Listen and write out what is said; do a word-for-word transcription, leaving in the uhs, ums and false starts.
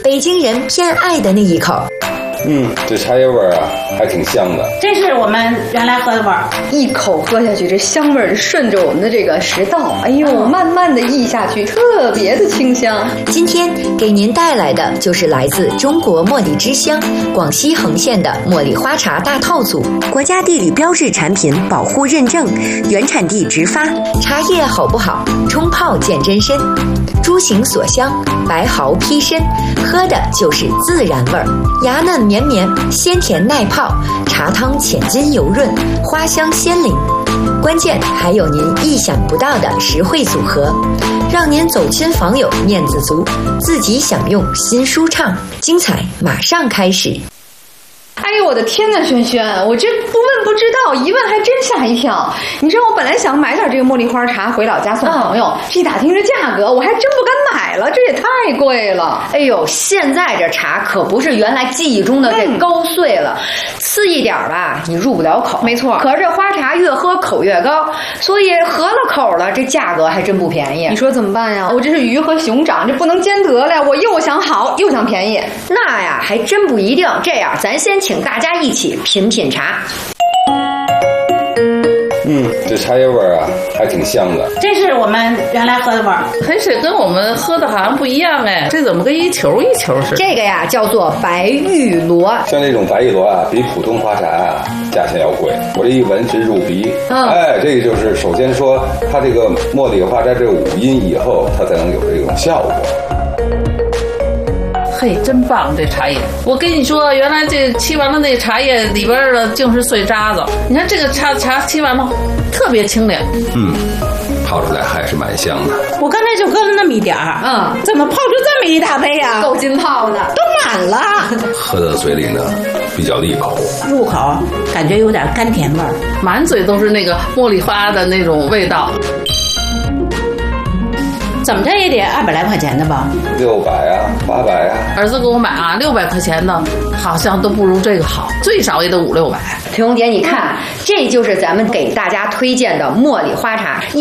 北京人偏爱的那一口。 嗯，这茶叶味儿啊，还挺香的。 这是我们原来喝的味儿， 一口喝下去，这香味儿顺着我们的这个食道，哎呦，慢慢的溢下去，特别的清香。 今天给您带来的就是来自中国茉莉之乡广西横县的茉莉花茶大套组，国家地理标志产品保护认证，原产地直发。茶叶好不好，冲泡见真身。株形所香，白毫披身，喝的就是自然味儿，芽嫩绵绵，鲜甜耐泡，茶汤浅筋油润，花香鲜灵。关键还有您意想不到的实惠组合，让您走亲访友面子足，自己享用心舒畅。精彩马上开始。 哎呦我的天呐，轩轩，我这不问不知道，一问还真吓一跳。你知道我本来想买点这个茉莉花茶回老家送朋友，嗯、这一打听这价格，我还真不敢买了，这也太贵了。 哎呦，现在这茶可不是原来记忆中的这高碎了，嗯、次一点吧，你入不了口。 没错， 可是这花茶越喝口越高，所以合了口了，这价格还真不便宜。 你说怎么办呀？我这是鱼和熊掌，这不能兼得了。我又想好，又想便宜。 那呀，还真不一定。这样，咱先请大家一起品品茶。 嗯，这茶叶味儿啊，还挺香的。 这是我们原来喝的味儿， 还是跟我们喝的好像不一样哎。这怎么跟一球一球似的？ 这个呀叫做白玉螺。 像这种白玉螺啊，比普通花茶啊价钱要贵。我这一闻直入鼻。嗯，哎，这个就是首先说它这个茉莉花茶这五音以后，它才能有这种效果。 嘿，真棒！这茶叶，我跟你说，原来这沏完了那茶叶里边的净是碎渣子。你看这个茶茶沏完了，特别清凉。 嗯，泡出来还是蛮香的。 我刚才就搁了那么一点儿，嗯，怎么泡出这么一大杯啊？ 够劲泡的， 都满了。 喝到嘴里呢，比较利口， 入口感觉有点甘甜味儿， 满嘴都是那个茉莉花的那种味道。 怎么着也得二百来块钱的吧？ 六百啊，八百啊。 儿子给我买啊，六百块钱的，好像都不如这个好，最少也得五六百。 婷蓉姐，你看，这就是咱们给大家推荐的茉莉花茶。